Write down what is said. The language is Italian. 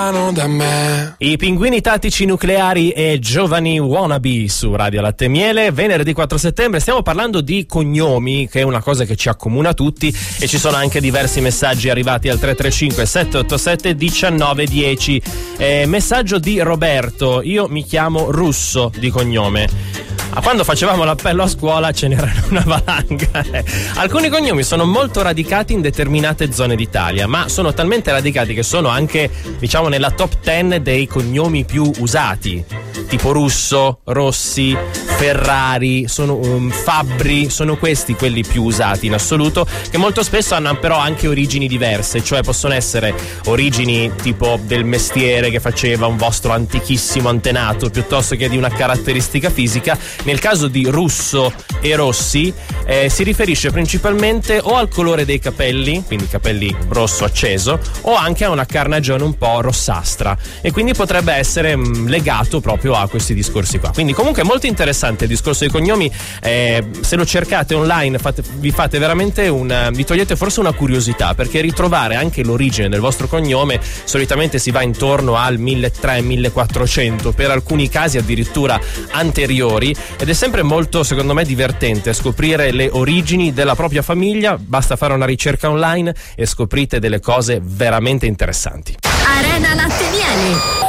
Da me. I pinguini tattici nucleari e giovani wannabe su Radio Latte e Miele. Venerdì 4 settembre stiamo parlando di cognomi, che è una cosa che ci accomuna tutti, e ci sono anche diversi messaggi arrivati al 335 787 1910. Messaggio di Roberto: io mi chiamo Russo di cognome. Quando facevamo l'appello a scuola ce n'erano una valanga. Alcuni cognomi sono molto radicati in determinate zone d'Italia, ma sono talmente radicati che sono anche, diciamo, nella top 10 dei cognomi più usati, tipo Russo, Rossi, Ferrari, Fabbri, sono questi quelli più usati in assoluto, che molto spesso hanno però anche origini diverse, cioè possono essere origini tipo del mestiere che faceva un vostro antichissimo antenato, piuttosto che di una caratteristica fisica. Nel caso di Russo e Rossi si riferisce principalmente o al colore dei capelli, quindi capelli rosso acceso, o anche a una carnagione un po' rossastra, e quindi potrebbe essere legato proprio a questi discorsi qua. Quindi comunque è molto interessante il discorso dei cognomi, se lo cercate online vi fate veramente vi togliete forse una curiosità, perché ritrovare anche l'origine del vostro cognome solitamente si va intorno al 1300-1400, per alcuni casi addirittura anteriori, ed è sempre molto, secondo me, divertente scoprire le origini della propria famiglia. Basta fare una ricerca online e scoprite delle cose veramente interessanti. Arena Latte e Miele.